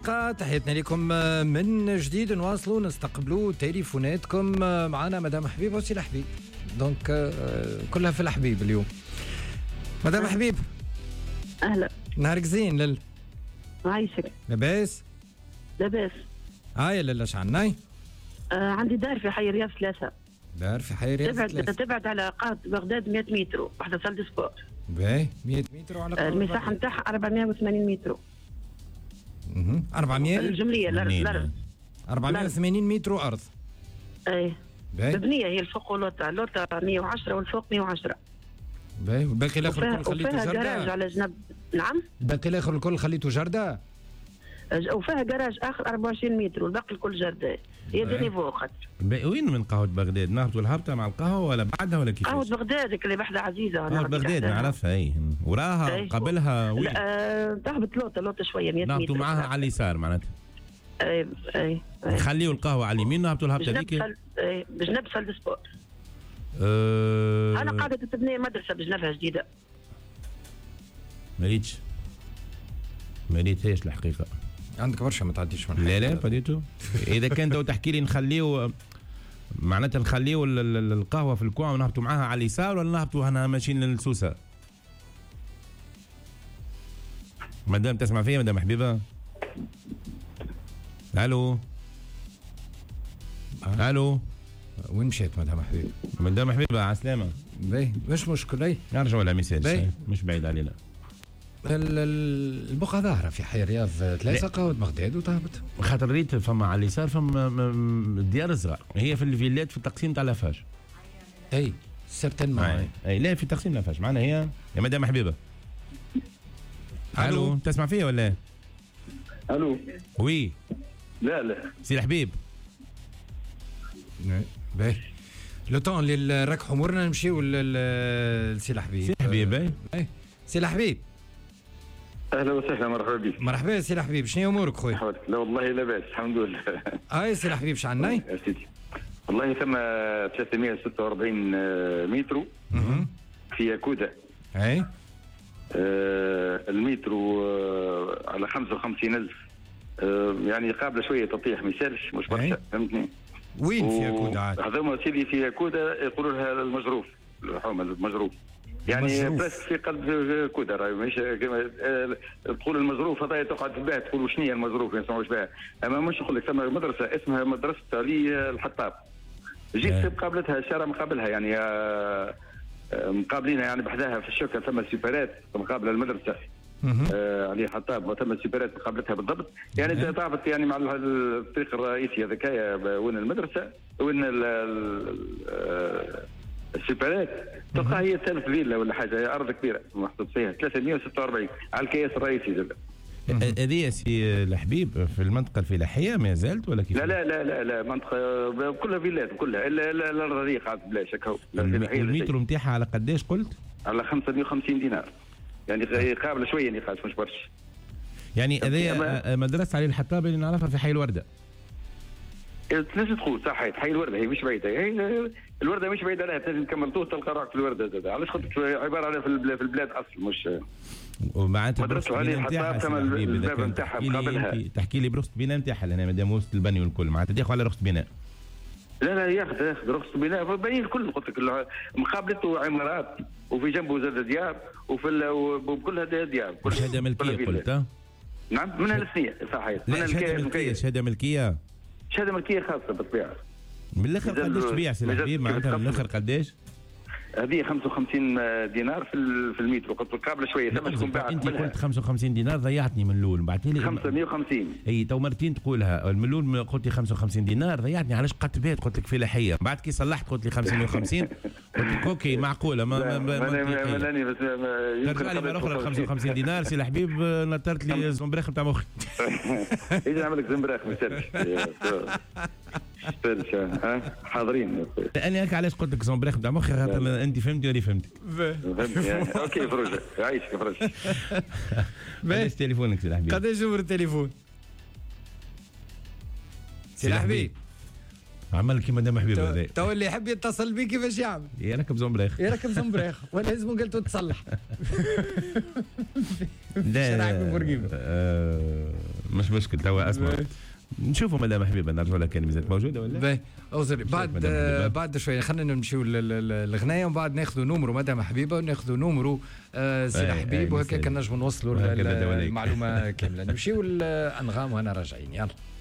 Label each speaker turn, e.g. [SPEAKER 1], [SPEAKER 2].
[SPEAKER 1] الحلقة. تحياتنا لكم من جديد. نواصلوا نستقبلوا تليفوناتكم. معنا مدام حبيب وسي الحبيب، دونك كلها في الحبيب اليوم. مدام حبيب
[SPEAKER 2] اهلا،
[SPEAKER 1] نهارك زين.
[SPEAKER 2] عايشك.
[SPEAKER 1] لاباس؟
[SPEAKER 2] لاباس.
[SPEAKER 1] هاي لالا شعناي.
[SPEAKER 2] عندي دار في حي رياض 3.
[SPEAKER 1] دار في حي رياض 3.
[SPEAKER 2] تبعد على قاعة بغداد 100 متر، واحدة صالة سبور.
[SPEAKER 1] باهي 100 متر وعلى
[SPEAKER 2] المساحة نتاعها 480 متر.
[SPEAKER 1] 400
[SPEAKER 2] الجملية الأرض
[SPEAKER 1] 480 متر وأرض.
[SPEAKER 2] اي
[SPEAKER 1] باهي.
[SPEAKER 2] مبنية هي الفوق واللوطة 110 والفوق 110.
[SPEAKER 1] باهي. والباقي الآخر الكل خليته
[SPEAKER 2] وفيها
[SPEAKER 1] جردة؟
[SPEAKER 2] جراج على جنب. نعم.
[SPEAKER 1] الباقي الآخر الكل خليته جردة؟
[SPEAKER 2] وفيها جراج آخر 24 متر والباقي الكل جردة. هي ديني فوق خاطر.
[SPEAKER 3] وين من قهوة بغداد؟ نهبطوا الهبطة مع القهوة ولا بعدها ولا كيفاش؟
[SPEAKER 2] قهوة بغداد اللي بحدها عزيزة.
[SPEAKER 3] قهوة بغداد نعرفها. اي وراها قبلها وين؟
[SPEAKER 2] تهبط لوطة شوية 100 متر.
[SPEAKER 3] نهبطوا معاها على اليسار معناتها.
[SPEAKER 2] اي
[SPEAKER 3] نخليوا القهوة على اليمين نهبطوا الهبطة ذيك.
[SPEAKER 2] بجنب صالة سبور. أنا قاعدة تبني مدرسة بجنبها جديدة.
[SPEAKER 3] ما ريتهاش الحقيقة.
[SPEAKER 1] عندك برشا ما تعديش من
[SPEAKER 3] لا بديتو. إذا كان تو تحكي لي نخليو معناتها نخليو القهوة في الكوع ونهبطوا معاها على اليسار ولا نهبطوا هنا ماشيين للسوسة؟ مدام تسمع فيا مدام حبيبة؟ الو
[SPEAKER 1] وين مشيت مدام حبيب؟
[SPEAKER 3] مدام حبيبة على السلامة.
[SPEAKER 1] باهي مش مشكلة.
[SPEAKER 3] نرجعوا على ميساج مش بعيد علينا.
[SPEAKER 1] البقعة ظاهرة في حي رياض 3 قهوة بغداد وتهبط.
[SPEAKER 3] خاطر ريت فما على اليسار فما ديار صغار، هي في الفيلات في التقسيم تاع لافاج.
[SPEAKER 1] اي سيرتين معايا.
[SPEAKER 3] اي لا في التقسيم لافاج معنا هي يا مدام حبيبة. الو تسمع فيا ولا؟
[SPEAKER 4] الو
[SPEAKER 3] وي.
[SPEAKER 4] لا
[SPEAKER 3] سي الحبيب.
[SPEAKER 1] باهي لو طون اللي راك حمورنا نمشيو لسي الحبيب.
[SPEAKER 3] سي الحبيب.
[SPEAKER 1] اي سي الحبيب.
[SPEAKER 4] اهلا وسهلا، مرحبا بك.
[SPEAKER 1] مرحبا سي الحبيب، شنو امورك خويا؟
[SPEAKER 4] لا والله لاباس الحمد لله.
[SPEAKER 1] سي الحبيب شعناي؟
[SPEAKER 4] يا سيدي والله ثم 346 متر في ياكودا.
[SPEAKER 1] اي
[SPEAKER 4] المترو على 55,000. يعني قابله شويه تطيح ما يسالش مش برشا، فهمتني.
[SPEAKER 1] وين في ياكودا عاد؟
[SPEAKER 4] هذوما سيدي في ياكودا يقولوا لها المجروف، الحومه المجروف. يعني بس في قلب كودا راهي مش تقول المظروف هذا تقعد تباه تقول شنو هي المظروف ما يسمعوش بها. اما مش نقول لك ثم مدرسه اسمها مدرسه علي الحطاب. جيت مقابلتها الشارع مقابلها يعني مقابلينها يعني بحداها في الشوكه ثم السيبرات مقابله المدرسه علي الحطاب وثم السيبرات مقابلتها بالضبط. يعني تعبت يعني مع الطريق الرئيسي هذاك وين المدرسه وين السيبرات تلقى هي ثالث فيلا ولا حاجه، ارض كبيره محطوط فيها 346 على الكياس الرئيسي زاد.
[SPEAKER 3] هذه سي الحبيب في المنطقه الفلاحيه ما زالت ولا كيف؟
[SPEAKER 4] لا منطقه كلها فيلات كلها الا الارض هذه قاعده بلاش هكا.
[SPEAKER 3] المترو نتاعها على قداش قلت؟
[SPEAKER 4] على 550 دينار يعني قابله شويه نقاش مش برشا.
[SPEAKER 3] يعني هذه مدرسه علي الحطاب اللي نعرفها في حي الورده.
[SPEAKER 4] تنجم تقول صحيت حي الورده هي مش بعيده، هي الورده مش بعيده عليها تنجم تكمل طول تلقى روحك في الورده زاد. علاش خاطر عباره على في البلاد اصل مش
[SPEAKER 3] ومعناتها
[SPEAKER 4] مدرسه علي الحطاب ثم الباب نتاعها مقابلها.
[SPEAKER 3] تحكي لي برخصة بناء نتاعها لان مادام وسط البني والكل معناتها تاخذ على رخصة بناء.
[SPEAKER 4] لا ياخذ رخصة بناء باين الكل قلت لك مقابلته عمارات وفي جنبه زاد ديار وكلها ديار.
[SPEAKER 3] شهاده ملكيه قلت؟
[SPEAKER 4] نعم منها الثانيه صحيح.
[SPEAKER 3] لا شهاده ملكيه
[SPEAKER 4] شهاده ملكيه خاصه بالطبيعه.
[SPEAKER 3] من الاخر قداش تبيع سي الحبيب معناتها من الاخر قداش؟
[SPEAKER 4] هذه 55 دينار في المترو قلت قابله شويه ثم تكون باعت.
[SPEAKER 3] انت قلت 55 دينار ضيعتني من الاول بعثت لي
[SPEAKER 4] 550.
[SPEAKER 3] اي تو مرتين تقولها من الاول قلت لي 55 دينار ضيعتني علاش قعدت بيت قلت لك فلاحيه بعد كي صلحت قلت لي 550 قلت لك اوكي معقوله
[SPEAKER 4] ماني بس
[SPEAKER 3] ترجع لي مره اخرى 55 دينار سي الحبيب نطرت لي زنبريخ نتاع مخي.
[SPEAKER 4] اجي نعمل لك زنبريخ ما يسالش حاضرين.
[SPEAKER 3] انا هيك علاش قلت لك زنبريخ نتاع مخي خاطر انت فهمتي ولا فهمتك.
[SPEAKER 4] اوكي فروجه عايشك فروجه.
[SPEAKER 3] قداش تليفونك سي الحبيب؟
[SPEAKER 1] قداش نمر التليفون؟ سي الحبيب
[SPEAKER 3] عمل كيما مدام حبيبه هذا.
[SPEAKER 1] تو اللي يحب يتصل بي كيفاش يعمل؟
[SPEAKER 3] يركب زومبريخ.
[SPEAKER 1] يركب زومبريخ ولا لازم قلت تصلح.
[SPEAKER 3] مش مشكل توا اسمع نشوفوا مدام حبيبه نرجعوا لها كان مازالت موجوده ولا؟
[SPEAKER 1] باهي اوزري بعد شويه خلينا نمشيو للغنايه ومن بعد ناخذوا نومرو مدام حبيبه وناخذوا نومرو سي حبيب وهكا كان نجموا نوصلوا المعلومه كامله. نمشيو للانغام وانا راجعين يلا.